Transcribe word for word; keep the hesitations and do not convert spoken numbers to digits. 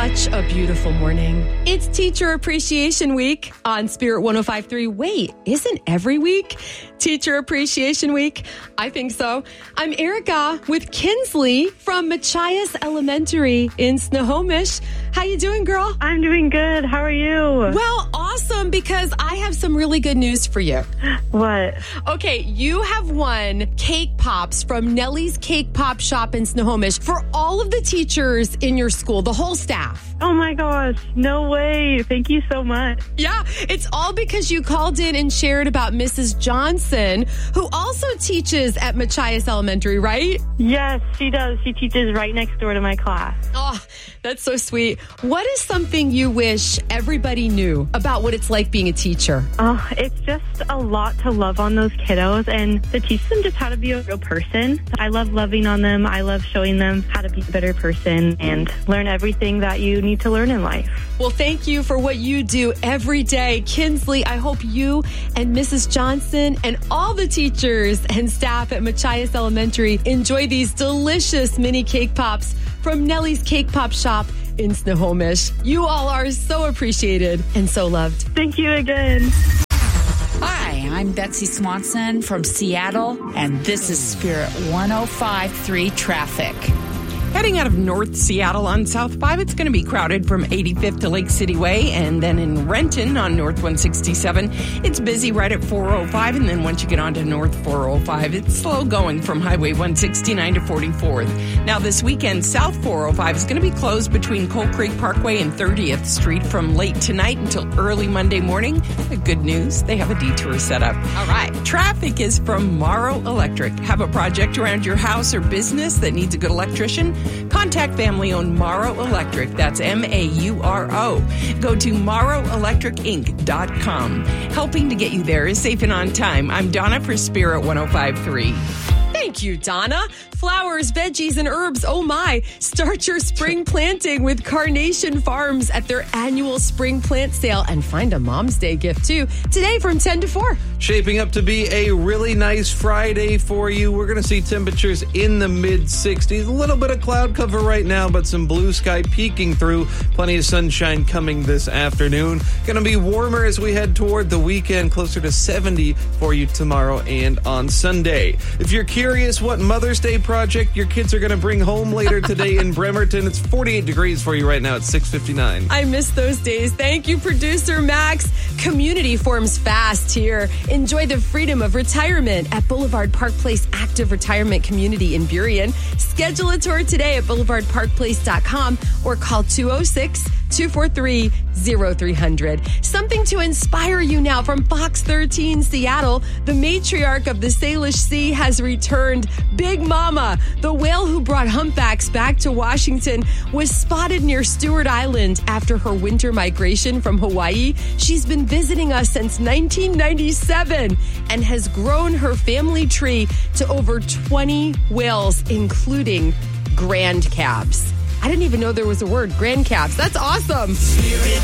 such a beautiful morning. It's Teacher Appreciation Week on Spirit one oh five point three. Wait, isn't every week Teacher Appreciation Week? I think so. I'm Erica with Kinsley from Machias Elementary in Snohomish. How you doing, girl? I'm doing good. How are you? Well, awesome, because I have some really good news for you. What? Okay, you have won cake pops from Nellie's Cake Pop Shop in Snohomish for all of the teachers in your school, the whole staff. Oh my gosh, no way. Thank you so much. Yeah, it's all because you called in and shared about Missus Johnson, who also teaches at Machias Elementary, right? Yes, she does. She teaches right next door to my class. Oh, that's so sweet. What is something you wish everybody knew about what it's like being a teacher? Oh, it's just a lot to love on those kiddos and to teach them just how to be a real person. I love loving on them. I love showing them how to be a better person and learn everything that you need to learn in life. Well, thank you for what you do every day. Kinsley, I hope you and Missus Johnson and all the teachers and staff at Machias Elementary enjoy these delicious mini cake pops from Nellie's Cake Pop Shop in Snohomish. You all are so appreciated and so loved. Thank you again. Hi, I'm Betsy Swanson from Seattle, and this is Spirit one oh five point three Traffic. Heading out of North Seattle on South five, it's going to be crowded from eighty-fifth to Lake City Way. And then in Renton on North one sixty-seven, it's busy right at four oh five. And then once you get onto North four oh five, it's slow going from Highway one sixty-nine to forty-fourth. Now this weekend, South four oh five is going to be closed between Coal Creek Parkway and thirtieth Street from late tonight until early Monday morning. The good news, they have a detour set up. All right. Traffic is from Morrow Electric. Have a project around your house or business that needs a good electrician? Contact family-owned Morrow Electric. That's M A U R O. Go to morrow electric inc dot com. Helping to get you there is safe and on time. I'm Donna for Spirit one oh five point three. Thank you, Donna. Flowers, veggies, and herbs, oh my. Start your spring planting with Carnation Farms at their annual spring plant sale and find a Mom's Day gift too. Today from ten to four. Shaping up to be a really nice Friday for you. We're going to see temperatures in the mid sixties. A little bit of cloud cover right now, but some blue sky peeking through. Plenty of sunshine coming this afternoon. Going to be warmer as we head toward the weekend, closer to seventy for you tomorrow and on Sunday. If you're curious what Mother's Day project your kids are going to bring home later today in Bremerton, it's forty-eight degrees for you right now at six fifty-nine. I miss those days. Thank you, producer Max. Community forms fast here. Enjoy the freedom of retirement at Boulevard Park Place Active Retirement Community in Burien. Schedule a tour today at boulevard park place dot com or call two oh six, two four three, oh three hundred. Something to inspire you now from Fox thirteen Seattle. The matriarch of the Salish Sea has returned. Big Mama, the whale who brought humpbacks back to Washington, was spotted near Stewart Island after her winter migration from Hawaii. She's been visiting us since nineteen ninety-seven and has grown her family tree to over twenty whales, including grand calves. I didn't even know there was a word, grand calves. That's awesome.